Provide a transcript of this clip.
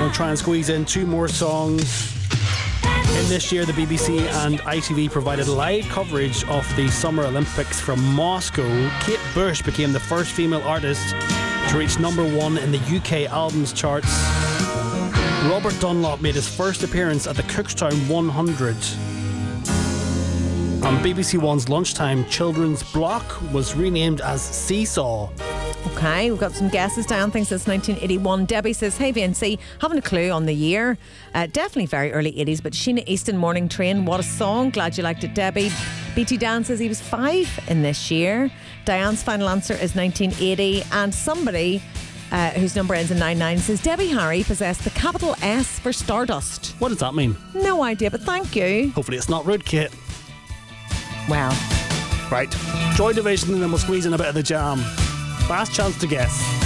We'll try and squeeze in 2 more songs. In this year, the BBC and ITV provided live coverage of the Summer Olympics from Moscow. Kate Bush became the first female artist to reach number 1 in the UK albums charts. Robert Dunlop made his first appearance at the Cookstown 100. And BBC One's lunchtime children's block was renamed as Seesaw. Okay, we've got some guesses. Diane thinks it's 1981. Debbie says, hey VNC, haven't a clue on the year. Definitely very early 80s, but Sheena Easton, Morning Train, what a song. Glad you liked it, Debbie. BT Dan says he was 5 in this year. Diane's final answer is 1980. And somebody whose number ends in 99 says, Debbie Harry possessed the capital S for Stardust. What does that mean? No idea, but thank you. Hopefully it's not rude, Kate. Well. Right. Joy Division, and then we'll squeeze in a bit of the Jam. Last chance to guess.